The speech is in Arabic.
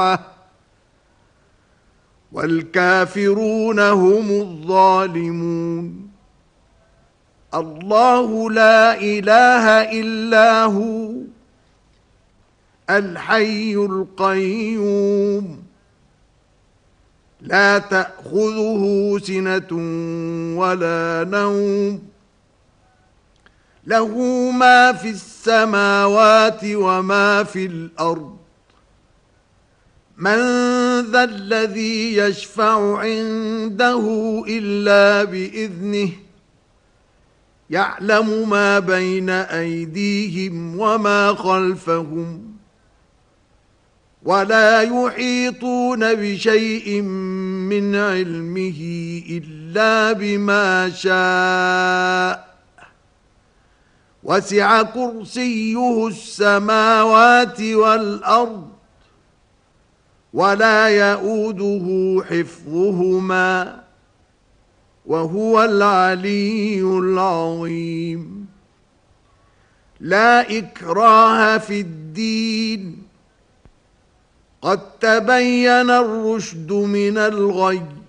والكافرون هم الظالمون. الله لا إله إلا هو الحي القيوم لا تأخذه سنة ولا نوم له ما في السماوات وما في الأرض من ذا الذي يشفع عنده إلا بإذنه يعلم ما بين أيديهم وما خلفهم ولا يحيطون بشيء من علمه إلا بما شاء وسع كرسيه السماوات والأرض ولا يؤوده حفظهما وهو العلي العظيم. لا إكراه في الدين قد تبين الرشد من الغي